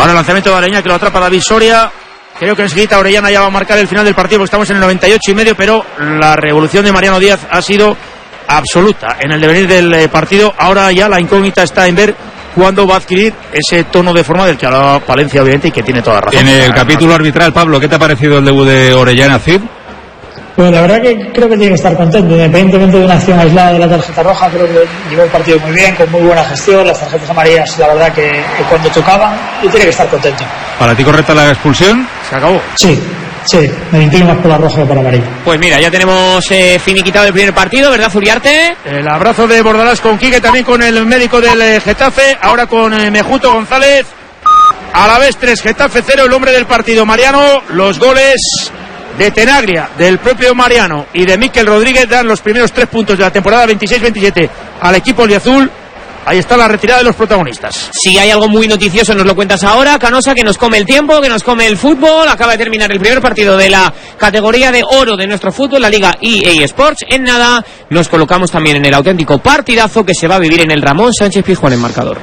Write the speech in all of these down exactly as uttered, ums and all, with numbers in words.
Ahora el lanzamiento de Orellana que lo atrapa David Soria. Creo que enseguida Orellana ya va a marcar el final del partido porque estamos en el noventa y ocho y medio, pero la revolución de Mariano Díaz ha sido absoluta en el devenir del partido. Ahora ya la incógnita está en ver cuándo va a adquirir ese tono de forma del que hablaba Palencia, obviamente, y que tiene toda razón. En el capítulo arbitral, Pablo, ¿qué te ha parecido el debut de Orellana, Cid? Pues la verdad que creo que tiene que estar contento, independientemente de una acción aislada de la tarjeta roja. Creo que llevó el partido muy bien, con muy buena gestión. Las tarjetas amarillas, la verdad que, que cuando tocaban, y tiene que estar contento. ¿Para ti correcta la expulsión? Se acabó. Sí, sí, me inclino más por la roja que por la amarilla. Pues mira, ya tenemos eh, finiquitado el primer partido, ¿verdad, Zuriarte? El abrazo de Bordalás con Quique, también con el médico del eh, Getafe, ahora con eh, Mejuto González. A la vez tres, Getafe cero, el hombre del partido, Mariano. Los goles de Tenagria, del propio Mariano y de Mikel Rodríguez dan los primeros tres puntos de la temporada veintiséis veintisiete al equipo albiazul. Ahí está la retirada de los protagonistas. Si hay algo muy noticioso nos lo cuentas ahora, Canosa, que nos come el tiempo, que nos come el fútbol. Acaba de terminar el primer partido de la categoría de oro de nuestro fútbol, la Liga E A Sports. En nada nos colocamos también en el auténtico partidazo que se va a vivir en el Ramón Sánchez Pizjuán en marcador.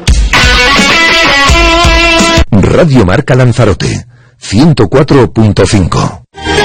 Radio Marca Lanzarote ciento cuatro punto cinco.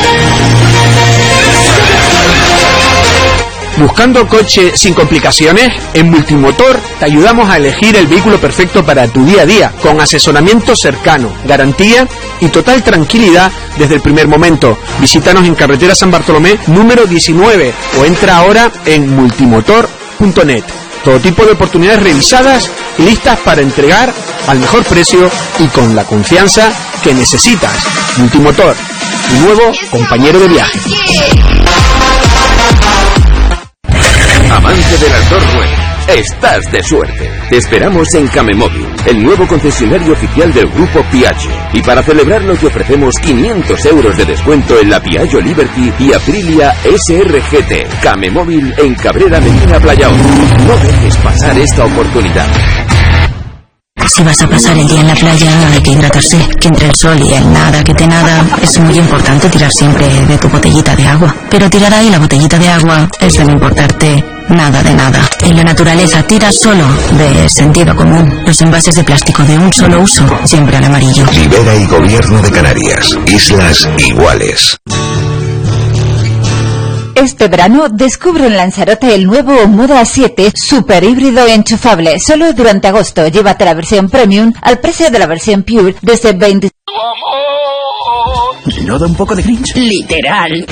¿Buscando coche sin complicaciones? En Multimotor te ayudamos a elegir el vehículo perfecto para tu día a día, con asesoramiento cercano, garantía y total tranquilidad desde el primer momento. Visítanos en carretera San Bartolomé número diecinueve o entra ahora en multimotor punto net. Todo tipo de oportunidades revisadas y listas para entregar al mejor precio y con la confianza que necesitas. Multimotor, tu nuevo compañero de viaje. Amante de las dos ruedas, estás de suerte. Te esperamos en Camemóvil, el nuevo concesionario oficial del grupo Piaggio. Y para celebrarlo te ofrecemos quinientos euros de descuento en la Piaggio Liberty y Aprilia S R G T. Camemóvil en Cabrera Medina Playaón. No dejes pasar esta oportunidad. Si vas a pasar el día en la playa hay que hidratarse, que entre el sol y el nada que te nada. Es muy importante tirar siempre de tu botellita de agua, pero tirar ahí la botellita de agua es de no importarte nada de nada. En la naturaleza tira solo de sentido común. Los envases de plástico de un solo uso, siempre al amarillo. Ribera y Gobierno de Canarias, islas iguales. Este verano descubre en Lanzarote el nuevo Moda siete super híbrido enchufable. Solo durante agosto. Llévate la versión Premium al precio de la versión Pure desde veinte... ¿No da un poco de cringe? Literal.